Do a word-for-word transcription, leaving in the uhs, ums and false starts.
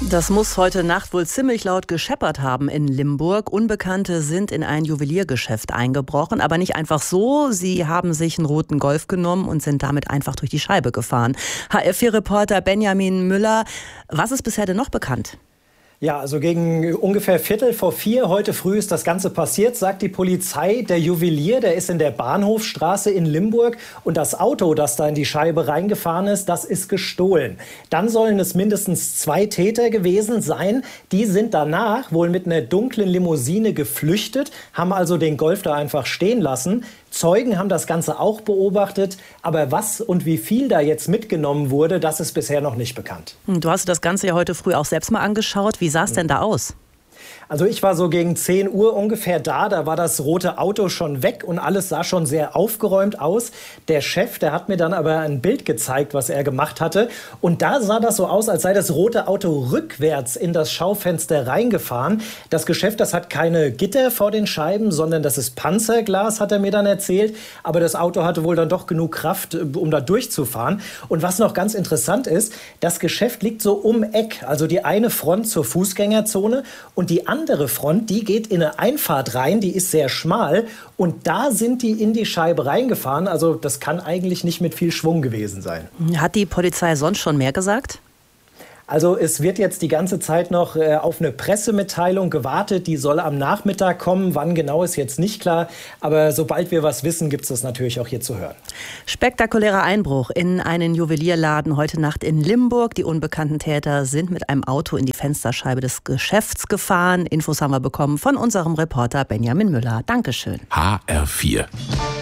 Das muss heute Nacht wohl ziemlich laut gescheppert haben in Limburg. Unbekannte sind in ein Juweliergeschäft eingebrochen, aber nicht einfach so. Sie haben sich einen roten Golf genommen und sind damit einfach durch die Scheibe gefahren. H R vier Reporter Benjamin Müller, was ist bisher denn noch bekannt? Ja, also gegen ungefähr Viertel vor vier heute früh ist das Ganze passiert, sagt die Polizei. Der Juwelier, der ist in der Bahnhofstraße in Limburg und das Auto, das da in die Scheibe reingefahren ist, das ist gestohlen. Dann sollen es mindestens zwei Täter gewesen sein. Die sind danach wohl mit einer dunklen Limousine geflüchtet, haben also den Golf da einfach stehen lassen. Zeugen haben das Ganze auch beobachtet, aber was und wie viel da jetzt mitgenommen wurde, das ist bisher noch nicht bekannt. Du hast das Ganze ja heute früh auch selbst mal angeschaut. Wie sah es denn da aus? Also ich war so gegen zehn Uhr ungefähr da, da war das rote Auto schon weg und alles sah schon sehr aufgeräumt aus. Der Chef, der hat mir dann aber ein Bild gezeigt, was er gemacht hatte. Und da sah das so aus, als sei das rote Auto rückwärts in das Schaufenster reingefahren. Das Geschäft, das hat keine Gitter vor den Scheiben, sondern das ist Panzerglas, hat er mir dann erzählt. Aber das Auto hatte wohl dann doch genug Kraft, um da durchzufahren. Und was noch ganz interessant ist, das Geschäft liegt so um Eck, also die eine Front zur Fußgängerzone und die andere andere Front, die geht in eine Einfahrt rein, die ist sehr schmal und da sind die in die Scheibe reingefahren. Also das kann eigentlich nicht mit viel Schwung gewesen sein. Hat die Polizei sonst schon mehr gesagt? Also es wird jetzt die ganze Zeit noch äh, auf eine Pressemitteilung gewartet. Die soll am Nachmittag kommen. Wann genau ist jetzt nicht klar. Aber sobald wir was wissen, gibt es das natürlich auch hier zu hören. Spektakulärer Einbruch in einen Juwelierladen heute Nacht in Limburg. Die unbekannten Täter sind mit einem Auto in die Fensterscheibe des Geschäfts gefahren. Infos haben wir bekommen von unserem Reporter Benjamin Müller. Dankeschön. H R vier